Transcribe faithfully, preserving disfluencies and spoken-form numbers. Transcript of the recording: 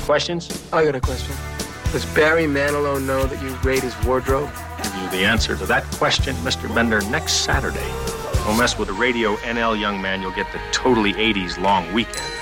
questions? I got a question. Does Barry Manilow know that you raid his wardrobe? I'll give you the answer to that question, Mister Bender, next Saturday. Don't mess with the Radio N L, young man. You'll get the totally eighties long weekend.